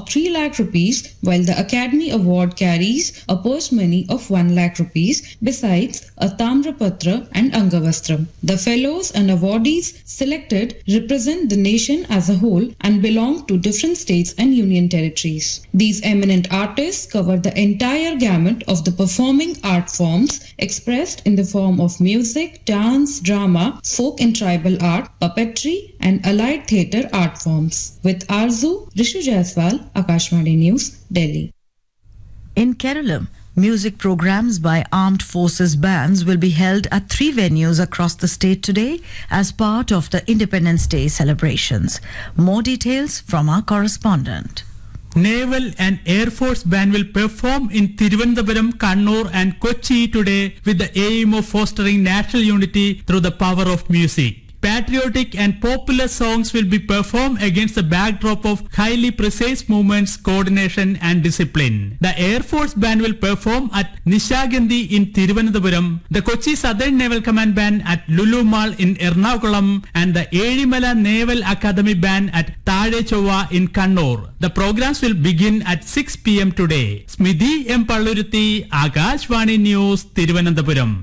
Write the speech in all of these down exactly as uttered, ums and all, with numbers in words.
three lakh rupees, while the Academy Award carries a purse money of one lakh rupees, besides a Tamrapatra and Angavastram. The fellows and awardees selected represent the nation as a whole and belong to different states and union territories. These eminent artists cover the entire gamut of the performing art forms expressed in the form of music, dance, drama, folk and tribal art, puppetry and allied theatre art forms. With Arzu, Rishu Jaiswal, Akashvani News, Delhi. In Kerala, music programs by armed forces bands will be held at three venues across the state today as part of the Independence Day celebrations. More details from our correspondent. Naval and Air Force Band will perform in Thiruvananthapuram, Kannur and Kochi today with the aim of fostering national unity through the power of music. Patriotic and popular songs will be performed against the backdrop of highly precise movements, coordination and discipline. The Air Force Band will perform at Nishagandhi in Thiruvananthapuram, the Kochi Southern Naval Command Band at Lulu Mall in Ernakulam and the Ezhimala Naval Academy Band at Thade Chova in Kannur. The programs will begin at six p m today. Smidhi M. Palluruthi, Akashvani News, Thiruvananthapuram.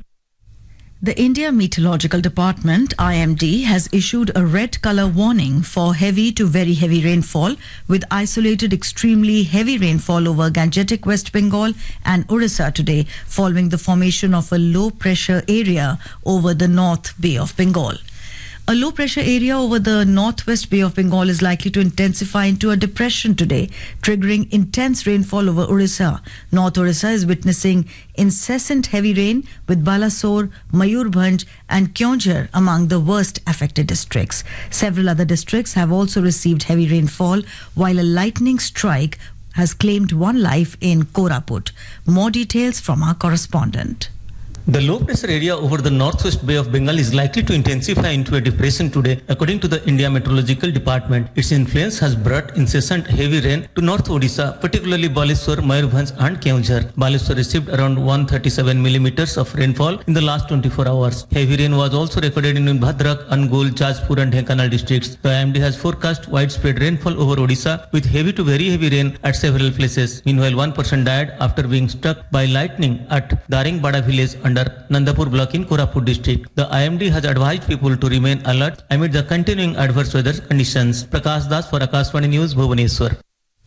The India Meteorological Department, I M D, has issued a red colour warning for heavy to very heavy rainfall with isolated extremely heavy rainfall over Gangetic West Bengal and Orissa today following the formation of a low pressure area over the North Bay of Bengal. A low pressure area over the northwest Bay of Bengal is likely to intensify into a depression today, triggering intense rainfall over Orissa. North Orissa is witnessing incessant heavy rain with Balasore, Mayurbhanj and Kyaunjhar among the worst affected districts. Several other districts have also received heavy rainfall, while a lightning strike has claimed one life in Koraput. More details from our correspondent. The low pressure area over the northwest Bay of Bengal is likely to intensify into a depression today, according to the India Meteorological Department. Its influence has brought incessant heavy rain to North Odisha, particularly Baleswar, Mayurbhanj and Kyaunjhar. Baleswar received around one hundred thirty-seven millimeters of rainfall in the last twenty-four hours. Heavy rain was also recorded in Bhadrak, Angul, Jajpur and Dhenkanal districts. The I M D has forecast widespread rainfall over Odisha with heavy to very heavy rain at several places. Meanwhile, one person died after being struck by lightning at Daringbada village under Nandapur block in Koraput district. The I M D has advised people to remain alert amid the continuing adverse weather conditions. Prakash Das for Akashvani News, Bhubaneswar.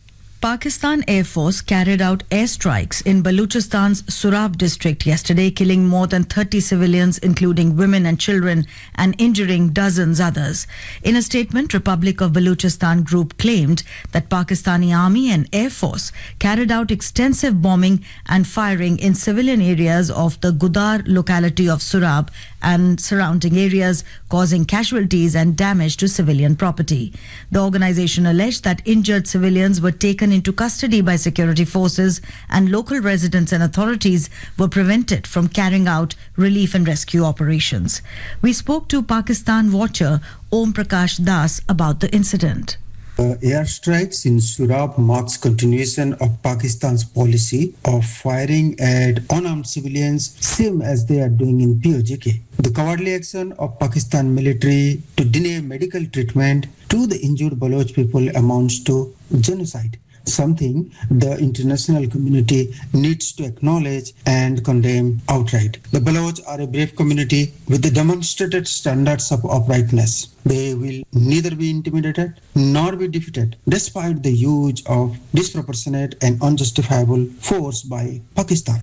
Pakistan Air Force carried out airstrikes in Baluchistan's Surab district yesterday, killing more than thirty civilians, including women and children, and injuring dozens others. In a statement, Republic of Baluchistan group claimed that Pakistani Army and Air Force carried out extensive bombing and firing in civilian areas of the Gudar locality of Surab and surrounding areas, causing casualties and damage to civilian property. The organization alleged that injured civilians were taken into custody by security forces and local residents and authorities were prevented from carrying out relief and rescue operations. We spoke to Pakistan watcher Om Prakash Das about the incident. Uh, airstrikes in Surab marks continuation of Pakistan's policy of firing at unarmed civilians, same as they are doing in P O J K. The cowardly action of Pakistan military to deny medical treatment to the injured Baloch people amounts to genocide, something the international community needs to acknowledge and condemn outright. The Baloch are a brave community with the demonstrated standards of uprightness. They will neither be intimidated nor be defeated, despite the use of disproportionate and unjustifiable force by Pakistan.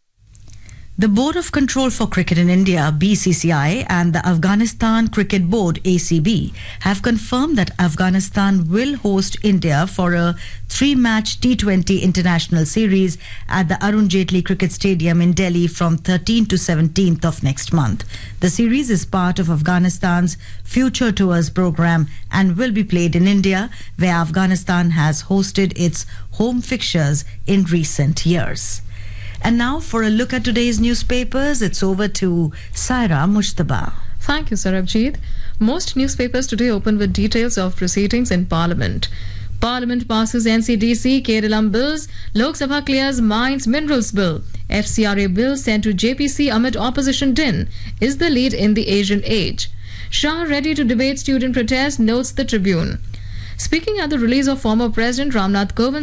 The Board of Control for Cricket in India, B C C I, and the Afghanistan Cricket Board, A C B, have confirmed that Afghanistan will host India for a three-match T twenty international series at the Arun Jaitley Cricket Stadium in Delhi from thirteenth to seventeenth of next month. The series is part of Afghanistan's Future Tours program and will be played in India, where Afghanistan has hosted its home fixtures in recent years. And now for a look at today's newspapers, it's over to Saira Mujtaba. Thank you, Sarabjit. Most newspapers today open with details of proceedings in Parliament. Parliament passes N C D C, Keralam bills, Lok Sabha clears Mines Minerals Bill, F C R A bill sent to J P C amid opposition din, is the lead in the Asian age. Shah ready to debate student protest, notes the Tribune. Speaking at the release of former President Ramnath Kovind